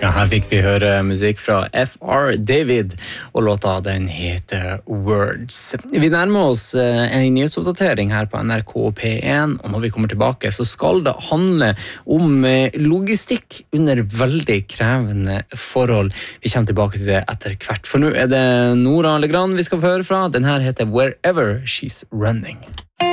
Ja, her fikk vi høre musikk fra F.R. David, og låta den heter Words. Vi nærmer oss en nyhetsoppdatering her på NRK P1, og når vi kommer tilbake så skal det handle om logistikk under veldig krevende forhold. Vi kommer tilbake til det etter hvert, for nå er det Nora Legrand vi skal få høre fra. Den her heter Wherever She's Running.